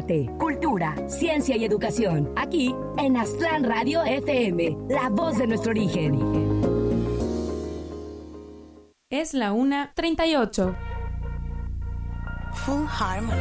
arte, cultura, ciencia y educación. Aquí en Aztlán Radio FM, la voz de nuestro origen. Es la 1:38. Full Harmony.